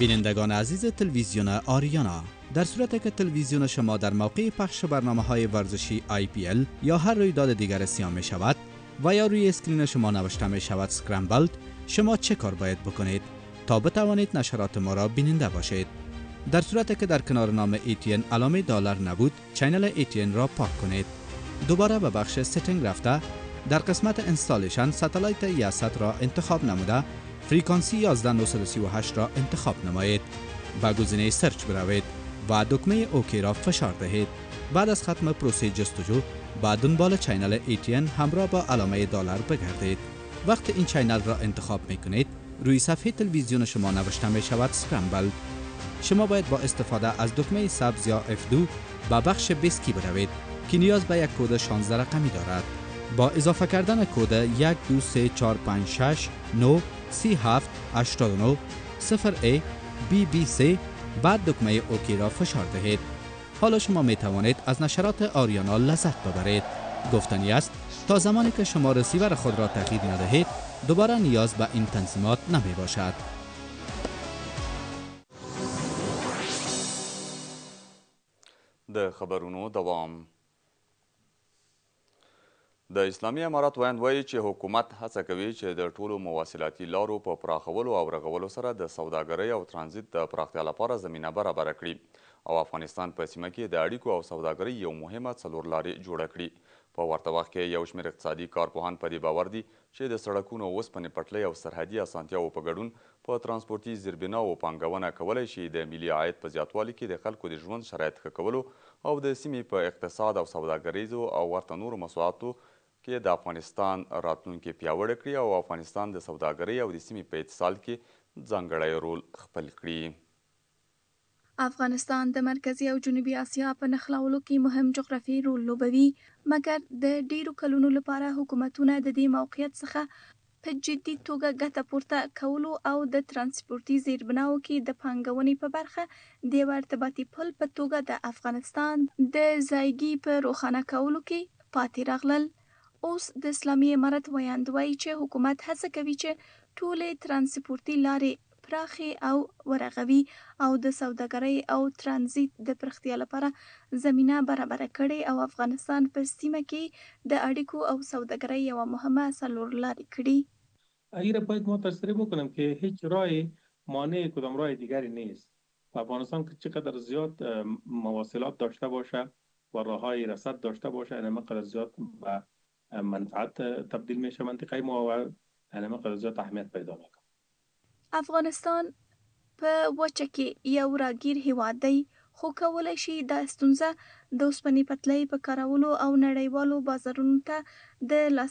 بینندگان عزیز تلویزیون آریانا، در صورتی که تلویزیون شما در موقع پخش برنامه‌های ورزشی IPL یا هر رویداد دیگر سیاه می شود و یا روی اسکرین شما نوشته می شود سکرامبلد، شما چه کار باید بکنید تا بتوانید نشرات ما را بیننده باشید؟ در صورتی که در کنار نام ATN علامه دلار نبود، چینل ATN را پاک کنید. دوباره به بخش ستینگ رفته، در قسمت اینستالیشن ستلایت یاست را انتخاب نموده، فریکانسی 11938 را انتخاب نمایید. به گزینه سرچ بروید و دکمه اوکی را فشار دهید. بعد از ختم پروسه جستجو با دنبال چینل ATN همراه با علامه دلار بگردید. وقتی این چینل را انتخاب می کنید، روی صفحه تلویزیون شما نوشته می شود سکرامبل. شما باید با استفاده از دکمه سبز یا F2 به بخش بیسکی بروید که نیاز به یک کد 16 رقمی دارد. با اضافه کردن کد 123456937890A BBC بعد دکمه اوکی را فشار دهید. حالا شما می توانید از نشرات آریانا لذت ببرید. گفتنی است تا زمانی که شما رسیور خود را تغییر ندهید، دوباره نیاز به این تنظیمات نمی باشد. د خبرونو دوام. د اسلامي امارات ویاند وایي چې حکومت هڅه کوي چې د ټولو مواصلاتي لارو په پراخولو او رغولو سره د سوداګرۍ او ترانزیت د پراختیا لپاره زمینه برابره کړي او افغانستان په سیمه کې د اړیکو او سوداګرۍ یو مهمه څلورلارې جوړه کړي. په ورته وخت کې یو شمېر اقتصادي کارپوهان په دې باور دي چې د سړکونو، اوسپنې پټلۍ او سرحدي اسانتیاوو په ګډون په ترانسپورتي زیربناوو پانګونه کولی شي د ملي عاید په زیاتوالي کې د خلکو د ژوند شرایط ښه کولو او د سیمې په اقتصاد او سوداګریزو او ورته نورو موضوعاتو کې د افغانستان راتلونکي پیاوړی کړي او افغانستان د سوداګرۍ او د سیمې په اتصال کې ځانګړی رول خپل کړي. افغانستان د مرکزي او جنوبي اسیا په نښلولو کې مهم جغرافیایي رول لوبوي، مګر د ډیرو کلونو لپاره حکومتونه د دې موقعیت څخه په جدي توګه ګټه پورته کولو او د ترانسپورتي زیربناوو کې د پانګونې په برخه د یو ارتباطي پل په توګه د افغانستان د ځایګي په روښانه کولو کې پاتې راغلل. اوس د اسلامي امارت ویاند وایي چې حکومت هڅه کوي چې ټولې ترانسپورتي لارې پراخې او ورغوي او د سوداګرۍ او ترانزیت د پراختیا لپاره زمینه برابره کړي او افغانستان په سیمه کې د اړیکو او سوداګرۍ یوه مهمه څلورلارې کړي. اگر باید ما تصریح بکنم که هیچ راه مانع کدام راه دیگری نیست. افغانستان که چقدر زیاد مواصلات داشته باشه و راههای رصد داشته باشه، اینقدر زیاد به منفعت تبدیل میشه منطقه ما و اینقدر زیاد اهمیت پیدا میکنه. افغانستان په وچه کې یو راګیر هیواد دی، خو کولی شي دا ستونزه د اوسپنې پټلۍ په کارولو او نړیوالو بازارونو ته د